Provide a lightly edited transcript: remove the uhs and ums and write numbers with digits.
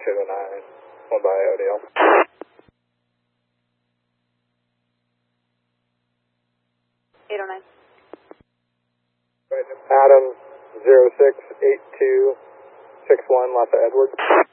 809, 1 by ODL. Adam 068261 Lafayette Edwards.